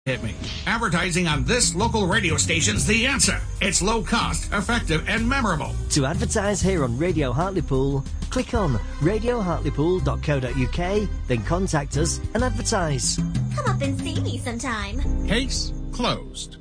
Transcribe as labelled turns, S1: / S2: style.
S1: Hit me. Advertising on this local radio station's the answer. It's low cost, effective, and memorable.
S2: To advertise here on Radio Hartlepool, click on radiohartlepool.co.uk, then contact us and advertise.
S3: Come up and see me sometime.
S1: Case closed.